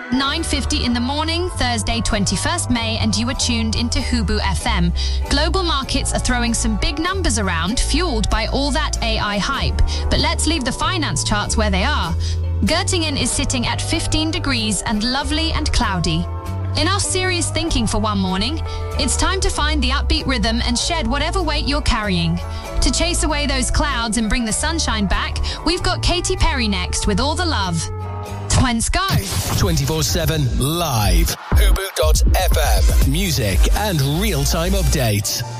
9:50 in the morning, Thursday, 21st May, and you are tuned into Hubu FM. Global markets are throwing some big numbers around, fueled by all that AI hype. But let's leave the finance charts where they are. Göttingen is sitting at 15 degrees and lovely and cloudy. In our serious thinking for one morning, it's time to find the upbeat rhythm and shed whatever weight you're carrying. To chase away those clouds and bring the sunshine back, we've got Katy Perry next with All the Love. Let's go. 24/7 live. Hubu.fm. Music and real-time updates.